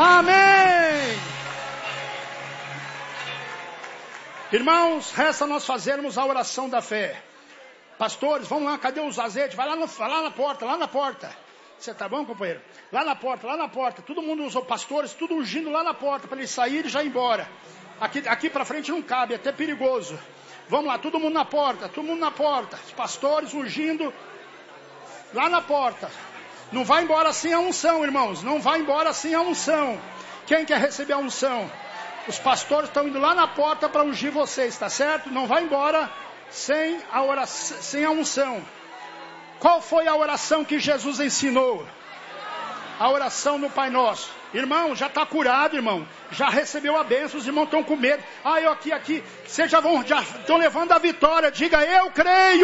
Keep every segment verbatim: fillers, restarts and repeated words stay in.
Amém. Irmãos, resta nós fazermos a oração da fé. Pastores, vamos lá, cadê os azeites? Vai lá, no, vai lá na porta, lá na porta. Você tá bom, companheiro? Lá na porta, lá na porta. Todo mundo usou pastores, tudo ungindo lá na porta, para eles saírem e já ir embora. Aqui, aqui para frente não cabe, é até perigoso. Vamos lá, todo mundo na porta, todo mundo na porta. Os pastores ungindo lá na porta. Não vai embora sem a unção, irmãos. Não vai embora sem a unção. Quem quer receber a unção? Os pastores estão indo lá na porta para ungir vocês, tá certo? Não vai embora sem a oração, sem a unção. Qual foi a oração que Jesus ensinou? A oração no Pai Nosso. Irmão, já está curado, irmão. Já recebeu a bênção, os irmãos estão com medo. Ah, eu aqui, aqui. Vocês já vão, já estão levando a vitória. Diga, eu creio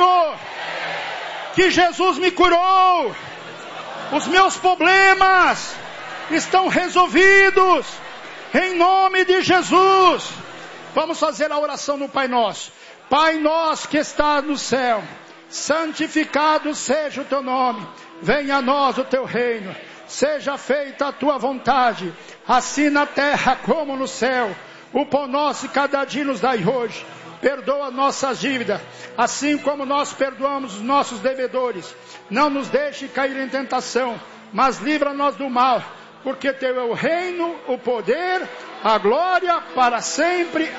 que Jesus me curou. Os meus problemas estão resolvidos. Em nome de Jesus. Vamos fazer a oração no Pai Nosso. Pai nosso que está no céu, santificado seja o teu nome. Venha a nós o teu reino. Seja feita a tua vontade, assim na terra como no céu. O pão nosso de cada dia nos dai hoje. Perdoa nossas dívidas, assim como nós perdoamos os nossos devedores. Não nos deixe cair em tentação, mas livra-nos do mal. Porque teu é o reino, o poder, a glória para sempre.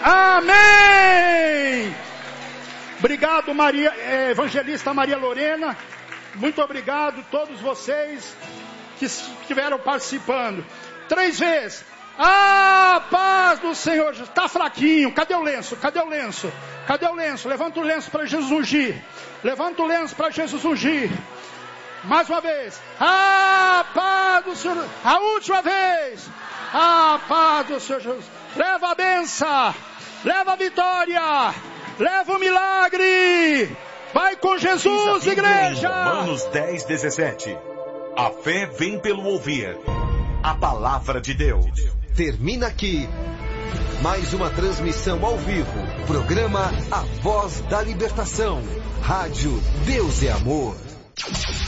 Amém! Obrigado, Maria, evangelista Maria Lorena. Muito obrigado a todos vocês que estiveram participando. Três vezes. A paz do Senhor. Está fraquinho. Cadê o lenço? Cadê o lenço? Cadê o lenço? Levanta o lenço para Jesus ungir. Levanta o lenço para Jesus ungir. Mais uma vez. A paz do Senhor. A última vez. A paz do Senhor Jesus. Leva a benção. Leva a vitória. Leva o milagre. Vai com Jesus, igreja. Romanos dez, dezessete. A fé vem pelo ouvir a palavra de Deus. Termina aqui mais uma transmissão ao vivo. Programa A Voz da Libertação. Rádio Deus é Amor.